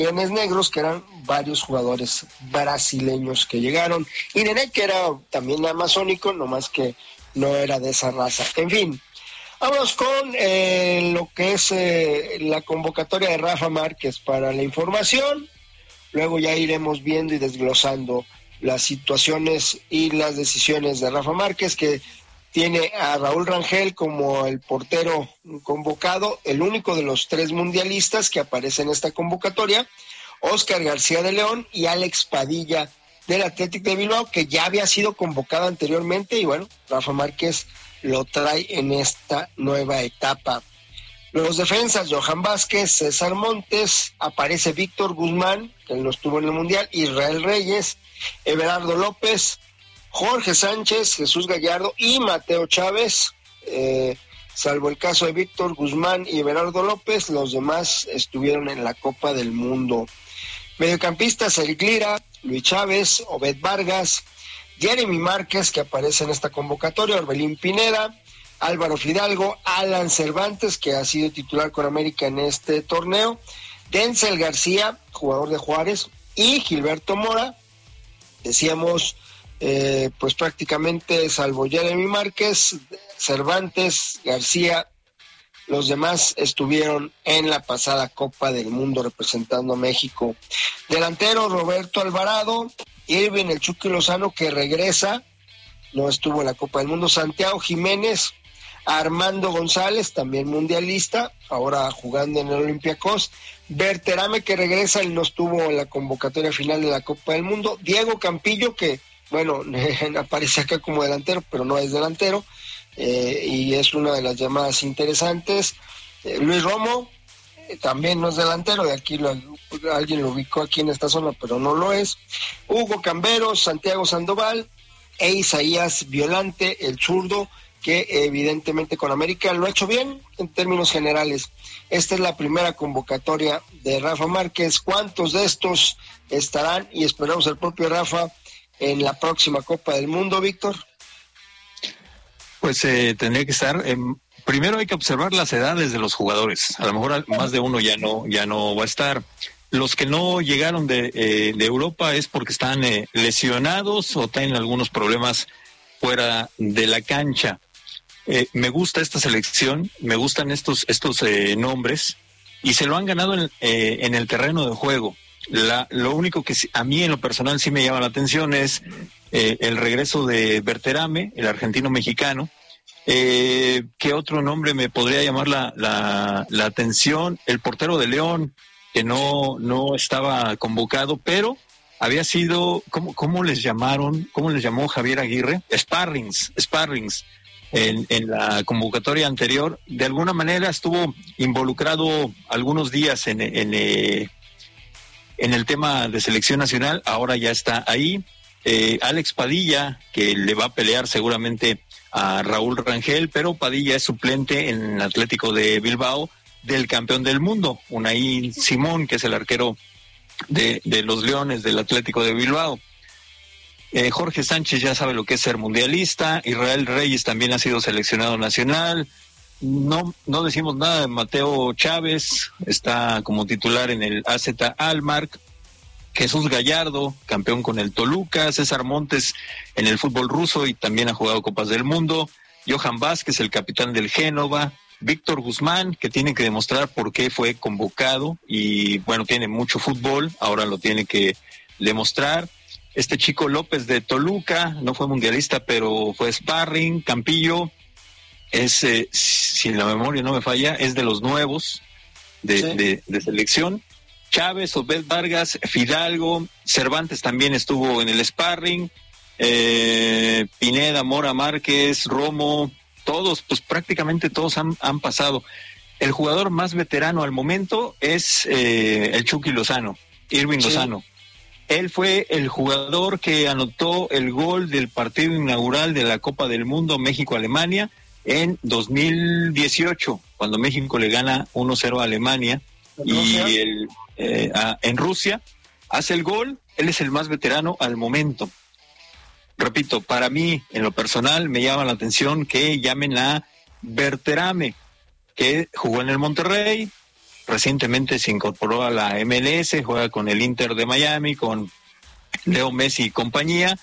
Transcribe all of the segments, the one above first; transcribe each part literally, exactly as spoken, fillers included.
Leones Negros, que eran varios jugadores brasileños que llegaron, y Nené, que era también amazónico, nomás que no era de esa raza. En fin, vamos con eh, lo que es eh, la convocatoria de Rafa Márquez para la información. Luego ya iremos viendo y desglosando las situaciones y las decisiones de Rafa Márquez, que tiene a Raúl Rangel como el portero convocado, el único de los tres mundialistas que aparece en esta convocatoria, Óscar García de León y Alex Padilla del Athletic de Bilbao, que ya había sido convocado anteriormente, y bueno, Rafa Márquez lo trae en esta nueva etapa. Los defensas, Johan Vázquez, César Montes, aparece Víctor Guzmán, que él no estuvo en el Mundial, Israel Reyes, Everardo López, Jorge Sánchez, Jesús Gallardo y Mateo Chávez. Eh, salvo el caso de Víctor Guzmán y Everardo López, los demás estuvieron en la Copa del Mundo. Mediocampistas, Eric Lira, Luis Chávez, Obed Vargas, Jeremy Márquez, que aparece en esta convocatoria, Orbelín Pineda, Álvaro Fidalgo, Alan Cervantes, que ha sido titular con América en este torneo, Denzel García, jugador de Juárez, y Gilberto Mora. Decíamos, eh, pues prácticamente salvo Jeremy Márquez, Cervantes, García, los demás estuvieron en la pasada Copa del Mundo representando a México. Delantero, Roberto Alvarado, Irving El Chucky Lozano, que regresa, no estuvo en la Copa del Mundo, Santiago Jiménez, Armando González, también mundialista, ahora jugando en el Olympiacos, Berterame, que regresa, él no estuvo en la convocatoria final de la Copa del Mundo, Diego Campillo, que bueno, aparece acá como delantero, pero no es delantero, eh, y es una de las llamadas interesantes. eh, Luis Romo, eh, también no es delantero, de aquí lo, alguien lo ubicó aquí en esta zona, pero no lo es. Hugo Camberos, Santiago Sandoval e Isaías Violante, el zurdo, que evidentemente con América lo ha hecho bien en términos generales. Esta es la primera convocatoria de Rafa Márquez. ¿Cuántos de estos estarán? Y esperamos el propio Rafa en la próxima Copa del Mundo, Víctor. Pues eh, tendría que estar. Eh, primero hay que observar las edades de los jugadores. A lo mejor más de uno ya no ya no va a estar. Los que no llegaron de, eh, de Europa es porque están eh, lesionados o tienen algunos problemas fuera de la cancha. Eh, me gusta esta selección, me gustan estos estos eh, nombres y se lo han ganado en, eh, en el terreno de juego. La, lo único que a mí en lo personal sí me llama la atención es eh, el regreso de Berterame, el argentino mexicano. Eh, ¿Qué otro nombre me podría llamar la, la, la atención? El portero de León, que no, no estaba convocado, pero había sido, ¿cómo, cómo les llamaron? ¿Cómo les llamó Javier Aguirre? Sparrings, Sparrings. En, en la convocatoria anterior, de alguna manera estuvo involucrado algunos días en, en, en, en el tema de selección nacional, ahora ya está ahí. Eh, Alex Padilla, que le va a pelear seguramente a Raúl Rangel, pero Padilla es suplente en el Atlético de Bilbao del campeón del mundo, Unai Simón, que es el arquero de, de los Leones del Atlético de Bilbao. Eh, Jorge Sánchez ya sabe lo que es ser mundialista, Israel Reyes también ha sido seleccionado nacional, no no decimos nada de Mateo Chávez, está como titular en el A Z Alkmaar, Jesús Gallardo, campeón con el Toluca, César Montes en el fútbol ruso y también ha jugado Copas del Mundo, Johan Vázquez, el capitán del Génova, Víctor Guzmán, que tiene que demostrar por qué fue convocado y bueno, tiene mucho fútbol, ahora lo tiene que demostrar. Este chico López de Toluca, no fue mundialista, pero fue sparring. Campillo es, eh, si la memoria no me falla, es de los nuevos de, sí. de, de selección. Chávez, Obed Vargas, Fidalgo, Cervantes también estuvo en el sparring, eh, Pineda, Mora, Márquez, Romo, todos, pues prácticamente todos han, han pasado. El jugador más veterano al momento es eh, el Chucky Lozano, Irving sí. Lozano. Él fue el jugador que anotó el gol del partido inaugural de la Copa del Mundo México-Alemania en dos mil dieciocho, cuando México le gana uno cero a Alemania. Y el, eh, a, en Rusia hace el gol, él es el más veterano al momento. Repito, para mí, en lo personal, me llama la atención que llamen a Berterame, que jugó en el Monterrey, recientemente se incorporó a la M L S, juega con el Inter de Miami, con Leo Messi y compañía.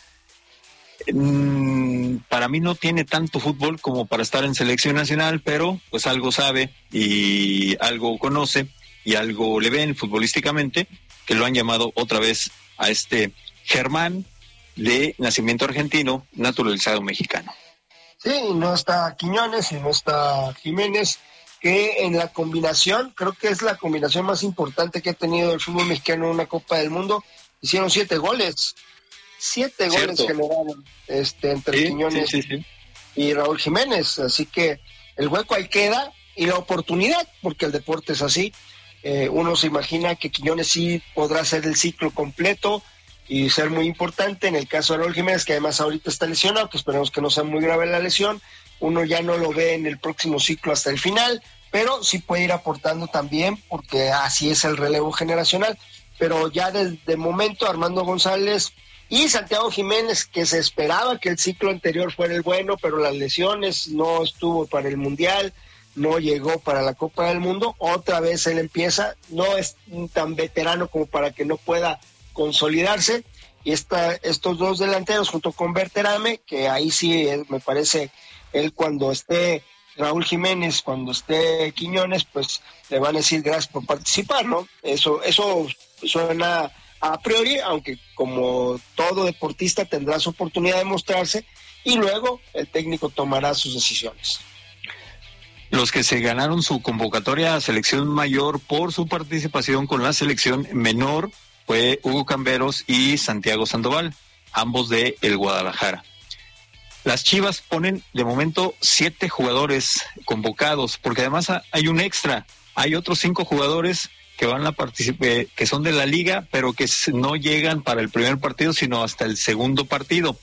Mm, para mí no tiene tanto fútbol como para estar en selección nacional, pero pues algo sabe y algo conoce y algo le ven futbolísticamente, que lo han llamado otra vez a este Germán, de nacimiento argentino, naturalizado mexicano. Sí, no está Quiñones y no está Jiménez, que en la combinación, creo que es la combinación más importante que ha tenido el fútbol mexicano en una Copa del Mundo. Hicieron siete goles, siete Cierto. goles generaron este, entre Sí, Quiñones sí, sí, sí. y Raúl Jiménez, así que el hueco ahí queda y la oportunidad, porque el deporte es así. Eh, uno se imagina que Quiñones sí podrá hacer el ciclo completo y ser muy importante. En el caso de Raúl Jiménez, que además ahorita está lesionado, que esperemos que no sea muy grave la lesión, uno ya no lo ve en el próximo ciclo hasta el final, pero sí puede ir aportando también, porque así es el relevo generacional. Pero ya desde momento Armando González y Santiago Jiménez, que se esperaba que el ciclo anterior fuera el bueno, pero las lesiones, no estuvo para el Mundial, no llegó para la Copa del Mundo, otra vez él empieza, no es tan veterano como para que no pueda consolidarse, y esta, estos dos delanteros junto con Berterame, que ahí sí él, me parece, él cuando esté Raúl Jiménez, cuando esté Quiñones, pues le van a decir gracias por participar, ¿no? Eso, eso suena a priori, aunque como todo deportista tendrá su oportunidad de mostrarse y luego el técnico tomará sus decisiones. Los que se ganaron su convocatoria a selección mayor por su participación con la selección menor fue Hugo Camberos y Santiago Sandoval, ambos de el Guadalajara. Las Chivas ponen de momento siete jugadores convocados, porque además hay un extra, hay otros cinco jugadores que van a participar, que son de la liga, pero que no llegan para el primer partido, sino hasta el segundo partido.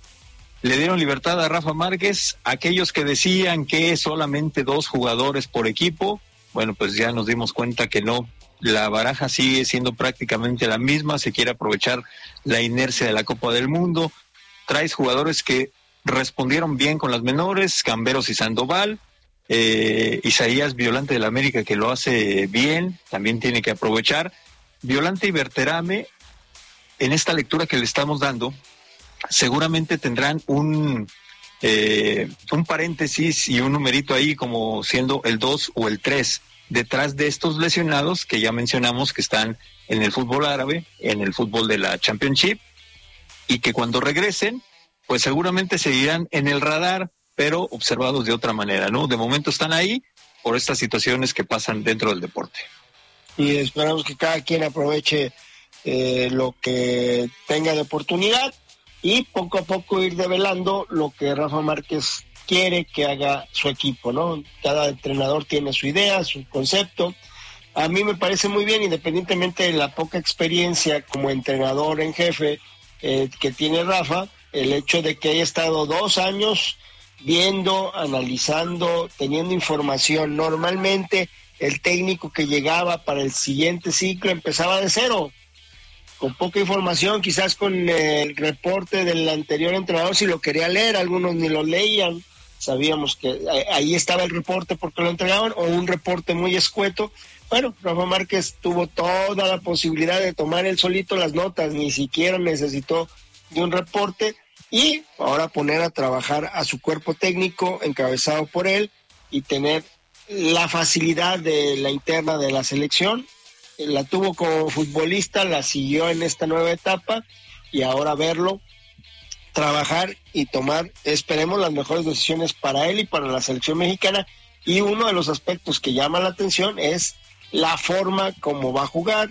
Le dieron libertad a Rafa Márquez. Aquellos que decían que solamente dos jugadores por equipo, bueno, pues ya nos dimos cuenta que no. La baraja sigue siendo prácticamente la misma, se quiere aprovechar la inercia de la Copa del Mundo. Traes jugadores que respondieron bien con las menores, Camberos y Sandoval, eh, Isaías Violante del América, que lo hace bien, también tiene que aprovechar. Violante y Berterame, en esta lectura que le estamos dando, seguramente tendrán un eh, un paréntesis y un numerito ahí como siendo el dos o el tres detrás de estos lesionados que ya mencionamos, que están en el fútbol árabe, en el fútbol de la Championship, y que cuando regresen pues seguramente seguirán en el radar, pero observados de otra manera, ¿no? De momento están ahí por estas situaciones que pasan dentro del deporte. Y esperamos que cada quien aproveche eh, lo que tenga de oportunidad y poco a poco ir develando lo que Rafa Márquez quiere que haga su equipo, ¿no? Cada entrenador tiene su idea, su concepto. A mí me parece muy bien, independientemente de la poca experiencia como entrenador en jefe eh, que tiene Rafa, el hecho de que haya estado dos años viendo, analizando, teniendo información. Normalmente el técnico que llegaba para el siguiente ciclo empezaba de cero, con poca información, quizás con el reporte del anterior entrenador, si lo quería leer, algunos ni lo leían, sabíamos que ahí estaba el reporte porque lo entregaban, o un reporte muy escueto. Bueno, Rafa Márquez tuvo toda la posibilidad de tomar él solito las notas, ni siquiera necesitó de un reporte, y ahora poner a trabajar a su cuerpo técnico encabezado por él y tener la facilidad de la interna de la selección. La tuvo como futbolista, la siguió en esta nueva etapa y ahora verlo trabajar y tomar, esperemos, las mejores decisiones para él y para la selección mexicana. Y uno de los aspectos que llama la atención es la forma como va a jugar.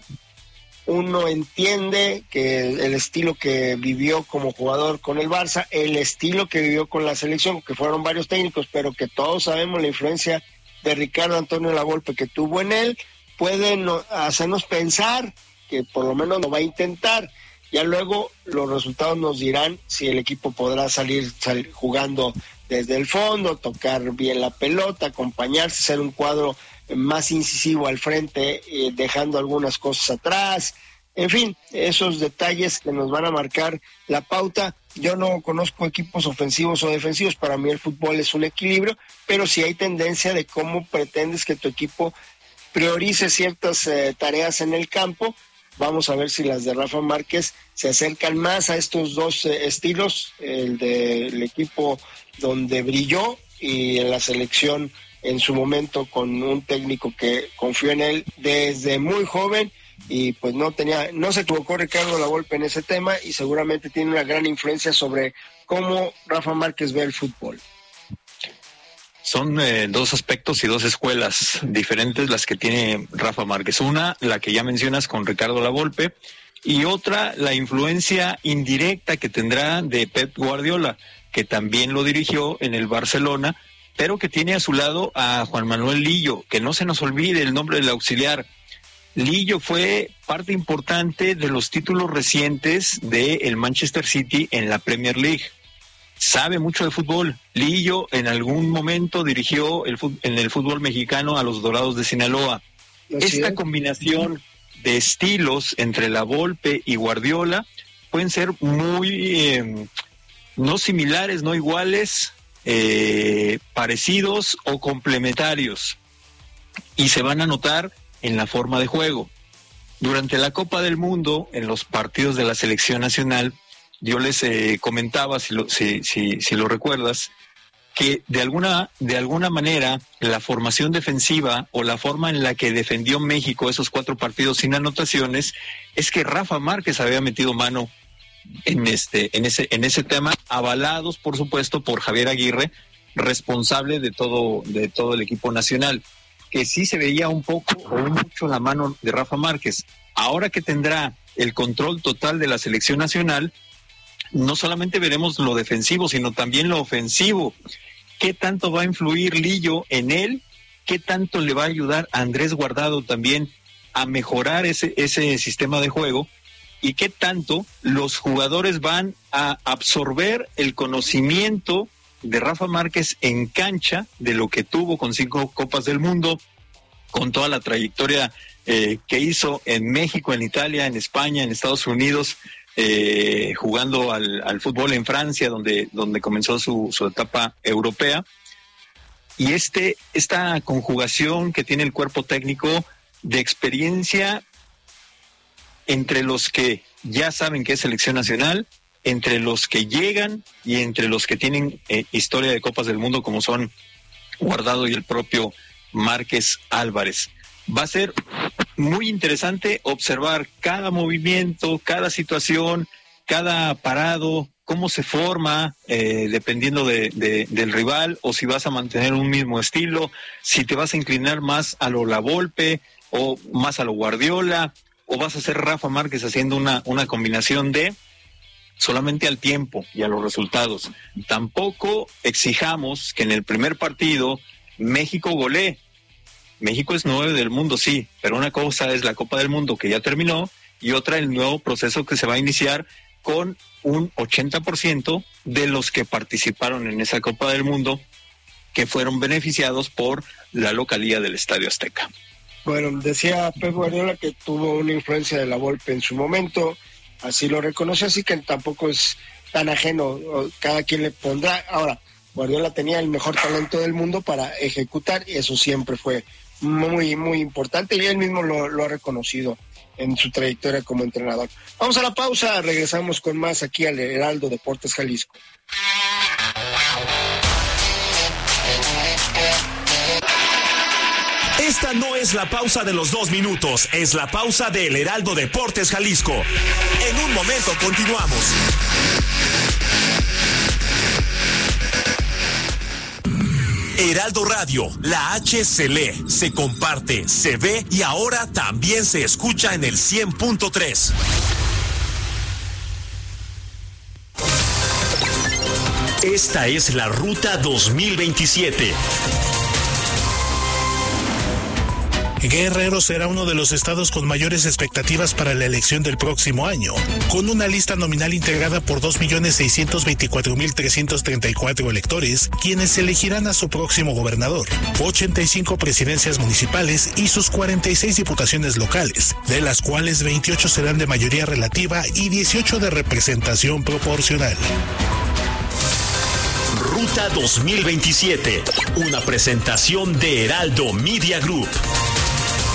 Uno entiende que el estilo que vivió como jugador con el Barça, el estilo que vivió con la selección, que fueron varios técnicos, pero que todos sabemos la influencia de Ricardo Antonio Lavolpe que tuvo en él, pueden hacernos pensar que por lo menos lo va a intentar. Ya luego los resultados nos dirán si el equipo podrá salir, salir jugando desde el fondo, tocar bien la pelota, acompañarse, ser un cuadro más incisivo al frente, eh, dejando algunas cosas atrás. En fin, esos detalles que nos van a marcar la pauta. Yo no conozco equipos ofensivos o defensivos, para mí el fútbol es un equilibrio, pero sí hay tendencia de cómo pretendes que tu equipo priorice ciertas eh, tareas en el campo. Vamos a ver si las de Rafa Márquez se acercan más a estos dos eh, estilos, el del equipo donde brilló y en la selección en su momento con un técnico que confió en él desde muy joven y pues no tenía, no se equivocó Ricardo Lavolpe en ese tema y seguramente tiene una gran influencia sobre cómo Rafa Márquez ve el fútbol. Son eh, dos aspectos y dos escuelas diferentes las que tiene Rafa Márquez. Una, la que ya mencionas con Ricardo Lavolpe, y otra, la influencia indirecta que tendrá de Pep Guardiola, que también lo dirigió en el Barcelona, pero que tiene a su lado a Juan Manuel Lillo, que no se nos olvide el nombre del auxiliar. Lillo fue parte importante de los títulos recientes del Manchester City en la Premier League. Sabe mucho de fútbol. Lillo en algún momento dirigió el fut- en el fútbol mexicano a los Dorados de Sinaloa. Esta combinación de estilos entre Lavolpe y Guardiola pueden ser muy, eh, no similares, no iguales, eh, parecidos o complementarios. Y se van a notar en la forma de juego. Durante la Copa del Mundo, en los partidos de la selección nacional, yo les eh, comentaba, si lo, si, si, si lo recuerdas, que de alguna, de alguna manera la formación defensiva o la forma en la que defendió México esos cuatro partidos sin anotaciones es que Rafa Márquez había metido mano en este, en ese, en ese tema, avalados por supuesto por Javier Aguirre, responsable de todo, de todo el equipo nacional, que sí se veía un poco o un mucho la mano de Rafa Márquez. Ahora que tendrá el control total de la selección nacional, no solamente veremos lo defensivo, sino también lo ofensivo. ¿Qué tanto va a influir Lillo en él? ¿Qué tanto le va a ayudar a Andrés Guardado también a mejorar ese, ese sistema de juego? ¿Y qué tanto los jugadores van a absorber el conocimiento de Rafa Márquez en cancha, de lo que tuvo con cinco Copas del Mundo, con toda la trayectoria eh, que hizo en México, en Italia, en España, en Estados Unidos, eh, jugando al, al fútbol en Francia, donde, donde comenzó su, su etapa europea? Y este, esta conjugación que tiene el cuerpo técnico de experiencia entre los que ya saben que es selección nacional, entre los que llegan y entre los que tienen eh, historia de Copas del Mundo, como son Guardado y el propio Márquez Álvarez. Va a ser muy interesante observar cada movimiento, cada situación, cada parado, cómo se forma, eh, dependiendo de, de, del rival, o si vas a mantener un mismo estilo, si te vas a inclinar más a lo Lavolpe o más a lo Guardiola, o vas a hacer Rafa Márquez haciendo una, una combinación de solamente al tiempo y a los resultados. Tampoco exijamos que en el primer partido México golee. México es nueve del mundo, sí, pero una cosa es la Copa del Mundo que ya terminó y otra el nuevo proceso que se va a iniciar con un ochenta por ciento de los que participaron en esa Copa del Mundo que fueron beneficiados por la localía del Estadio Azteca. Bueno, decía Pep Guardiola que tuvo una influencia de Lavolpe en su momento, así lo reconoce, así que tampoco es tan ajeno, cada quien le pondrá. Ahora, Guardiola tenía el mejor talento del mundo para ejecutar y eso siempre fue muy, muy importante y él mismo lo, lo ha reconocido en su trayectoria como entrenador. Vamos a la pausa, regresamos con más aquí al Heraldo Deportes Jalisco. Esta no es la pausa de los dos minutos, es la pausa del Heraldo Deportes Jalisco. En un momento continuamos. Heraldo Radio, la H se lee, se comparte, se ve y ahora también se escucha en el cien punto tres. Esta es la Ruta dos mil veintisiete. Guerrero será uno de los estados con mayores expectativas para la elección del próximo año, con una lista nominal integrada por dos millones seiscientos veinticuatro mil trescientos treinta y cuatro electores, quienes elegirán a su próximo gobernador, ochenta y cinco presidencias municipales y sus cuarenta y seis diputaciones locales, de las cuales veintiocho serán de mayoría relativa y dieciocho de representación proporcional. Ruta dos mil veintisiete, una presentación de Heraldo Media Group.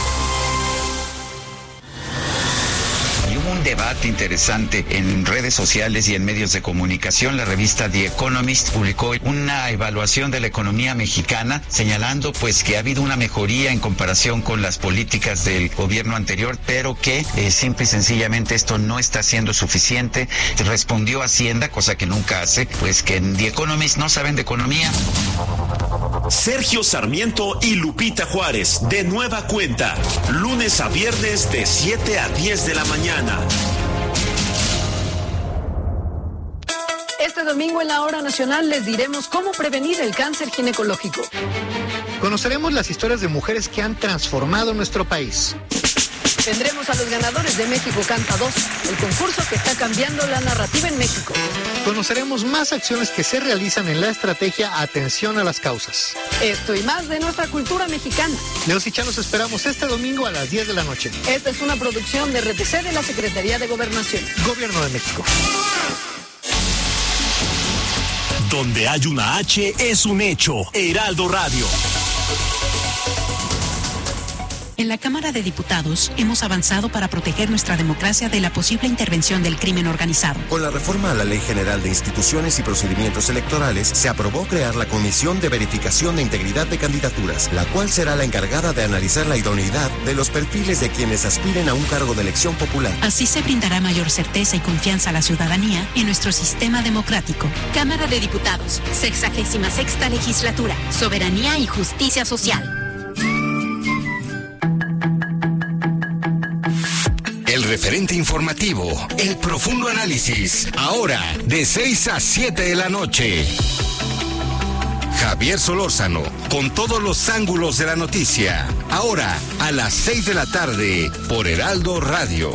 un debate interesante en redes sociales y en medios de comunicación. La revista The Economist publicó una evaluación de la economía mexicana, señalando pues que ha habido una mejoría en comparación con las políticas del gobierno anterior, pero que eh, simple y sencillamente esto no está siendo suficiente. Respondió Hacienda, cosa que nunca hace, pues que en The Economist no saben de economía. Sergio Sarmiento y Lupita Juárez, de nueva cuenta, lunes a viernes de siete a diez de la mañana. Este domingo en la Hora Nacional les diremos cómo prevenir el cáncer ginecológico. Conoceremos las historias de mujeres que han transformado nuestro país. Tendremos a los ganadores de México Canta dos, el concurso que está cambiando la narrativa en México. Conoceremos más acciones que se realizan en la estrategia Atención a las Causas. Esto y más de nuestra cultura mexicana. Leos y Chá los esperamos este domingo a las diez de la noche. Esta es una producción de R T C de la Secretaría de Gobernación. Gobierno de México. Donde hay una H es un hecho. Heraldo Radio. En la Cámara de Diputados hemos avanzado para proteger nuestra democracia de la posible intervención del crimen organizado. Con la reforma a la Ley General de Instituciones y Procedimientos Electorales, se aprobó crear la Comisión de Verificación de Integridad de Candidaturas, la cual será la encargada de analizar la idoneidad de los perfiles de quienes aspiren a un cargo de elección popular. Así se brindará mayor certeza y confianza a la ciudadanía en nuestro sistema democrático. Cámara de Diputados, sexagésima sexta legislatura, soberanía y justicia social. El referente informativo, el profundo análisis, ahora de seis a siete de la noche. Javier Solórzano, con todos los ángulos de la noticia, ahora a las seis de la tarde, por Heraldo Radio.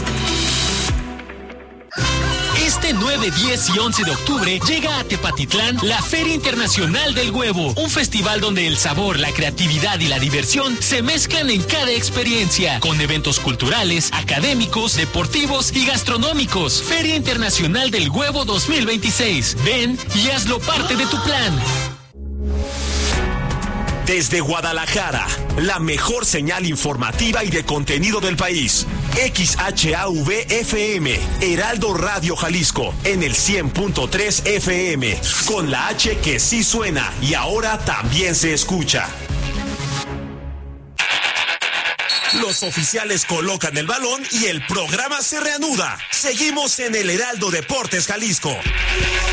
Este nueve, diez y once de octubre llega a Tepatitlán la Feria Internacional del Huevo, un festival donde el sabor, la creatividad y la diversión se mezclan en cada experiencia, con eventos culturales, académicos, deportivos y gastronómicos. Feria Internacional del Huevo dos mil veintiséis. Ven y hazlo parte de tu plan. Desde Guadalajara, la mejor señal informativa y de contenido del país. X H A V F M, Heraldo Radio Jalisco, en el cien punto tres F M, con la H que sí suena y ahora también se escucha. Los oficiales colocan el balón y el programa se reanuda. Seguimos en el Heraldo Deportes Jalisco.